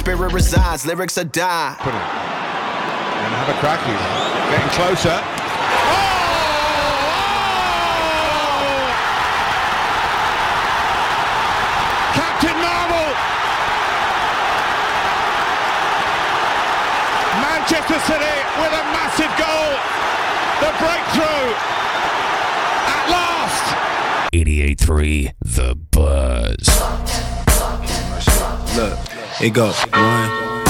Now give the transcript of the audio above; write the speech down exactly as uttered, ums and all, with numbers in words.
spirit resides, lyrics are die. Put it. And have a crack here. Getting closer. Oh! Captain Marvel! Manchester City with a massive goal. The breakthrough. At last. eighty-eight three The Buzz. Look, it go one,